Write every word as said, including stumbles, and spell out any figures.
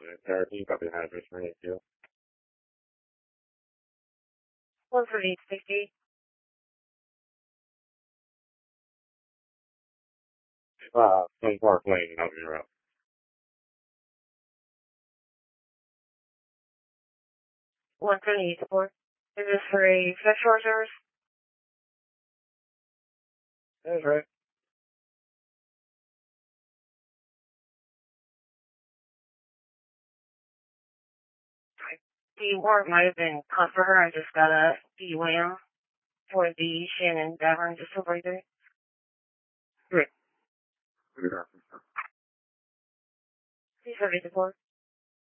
Therapy, copy the address for eight two. One for eight fifty. Uh, Stone Park Lane, help me out. One twenty-eight support. Is this for a sexual service? That's right. The warrant might have been cut for her. I just got a D W A M for the Shannon Davern just over there. Good. Please have support.